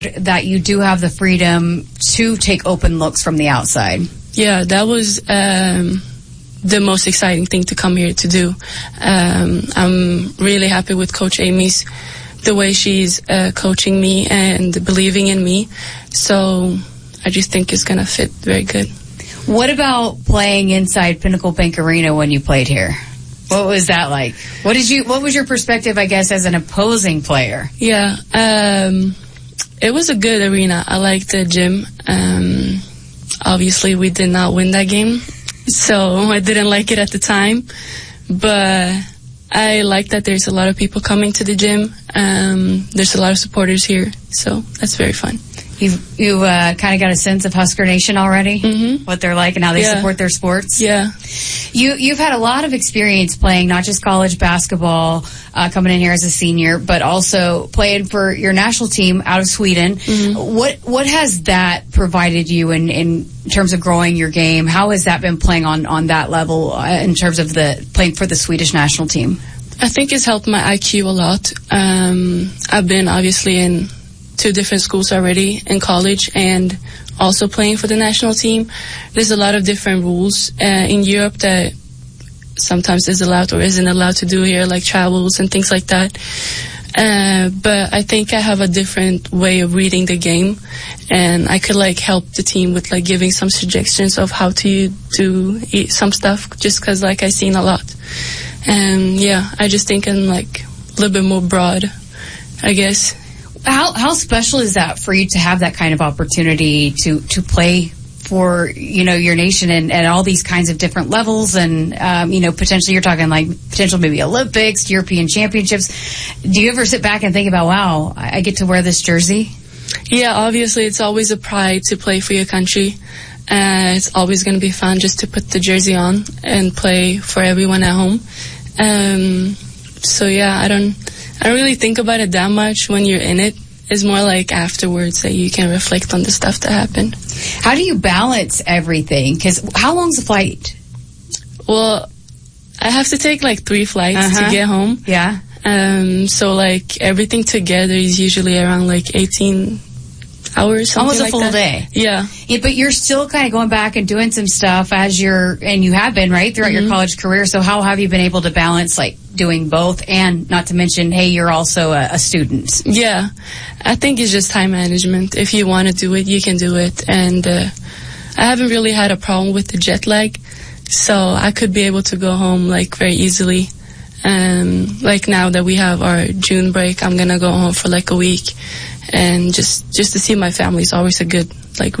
that you do have the freedom to take open looks from the outside. Yeah, that was the most exciting thing to come here to do. I'm really happy with Coach Amy's, the way she's coaching me and believing in me. So I just think it's going to fit very good. What about playing inside Pinnacle Bank Arena when you played here? What was that like? What was your perspective, I guess, as an opposing player? Yeah, it was a good arena. I liked the gym. Obviously, we did not win that game, so I didn't like it at the time. But I like that there's a lot of people coming to the gym. There's a lot of supporters here, so that's very fun. You've kind of got a sense of Husker Nation already? Mm-hmm. What they're like and how they support their sports? Yeah. You've had a lot of experience playing not just college basketball, coming in here as a senior, but also playing for your national team out of Sweden. Mm-hmm. What has that provided you in terms of growing your game? How has that been playing on that level in terms of the playing for the Swedish national team? I think it's helped my IQ a lot. I've been obviously in 2 different schools already in college and also playing for the national team. There's a lot of different rules in Europe that sometimes is allowed or isn't allowed to do here, like travels and things like that. But I think I have a different way of reading the game, and I could help the team with giving some suggestions of how to do some stuff, just because I've seen a lot. And yeah, I just think I'm a little bit more broad, I guess. How special is that for you to have that kind of opportunity to play for, your nation and all these kinds of different levels and, potentially you're talking potential maybe Olympics, European championships. Do you ever sit back and think about, wow, I get to wear this jersey? Yeah, obviously it's always a pride to play for your country. It's always going to be fun just to put the jersey on and play for everyone at home. So yeah, I don't really think about it that much when you're in it. It's more afterwards that you can reflect on the stuff that happened. How do you balance everything? Because how long's the flight? Well, I have to take 3 flights to get home. Yeah. So everything together is usually around 18 hours, something almost a full day. Yeah. But you're still kind of going back and doing some stuff and you have been, right, throughout your college career. So how have you been able to balance doing both, and not to mention, hey, you're also a student? Yeah. I think it's just time management. If you want to do it, you can do it. And I haven't really had a problem with the jet lag, so I could be able to go home very easily. Now that we have our June break, I'm gonna go home for a week. And just to see my family is always a good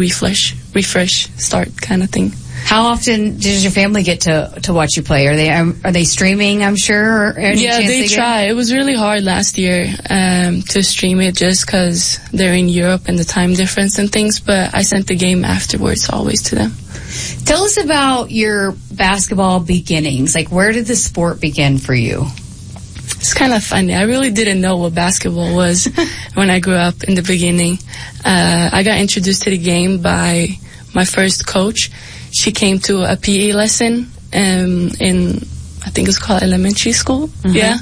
refresh start kind of thing. How often does your family get to watch you play? Are they streaming, I'm sure? Yeah, they try. It was really hard last year to stream it just because they're in Europe and the time difference and things, but I sent the game afterwards always to them. Tell us about your basketball beginnings. Where did the sport begin for you? It's kind of funny. I really didn't know what basketball was when I grew up in the beginning. I got introduced to the game by my first coach. She came to a PE lesson in, I think it's called elementary school. Mm-hmm. Yeah.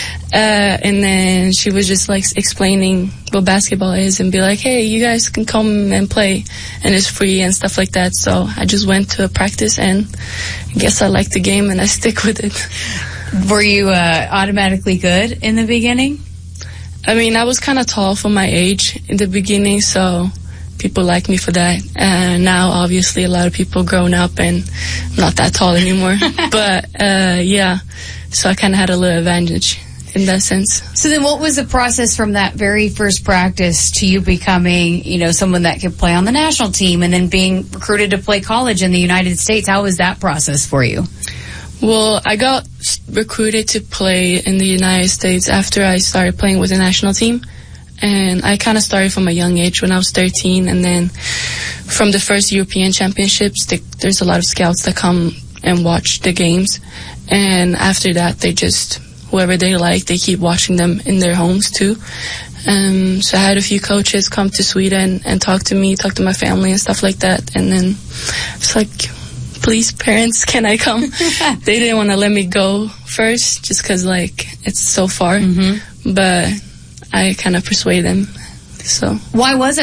And then she was just explaining what basketball is and be hey, you guys can come and play and it's free and stuff like that. So I just went to a practice and I guess I liked the game and I stick with it. Were you automatically good in the beginning? I mean, I was kind of tall for my age in the beginning, so people like me for that. Now, obviously, a lot of people grown up and I'm not that tall anymore. But, yeah, so I kind of had a little advantage in that sense. So then what was the process from that very first practice to you becoming, someone that could play on the national team and then being recruited to play college in the United States? How was that process for you? Well, I got recruited to play in the United States after I started playing with the national team. And I kind of started from a young age when I was 13. And then from the first European Championships, there's a lot of scouts that come and watch the games. And after that, whoever they like, they keep watching them in their homes too. So I had a few coaches come to Sweden and talk to me, talk to my family and stuff like that. And then it's please, parents, can I come? They didn't want to let me go first just because, it's so far. Mm-hmm. But I kind of persuade them. So why was it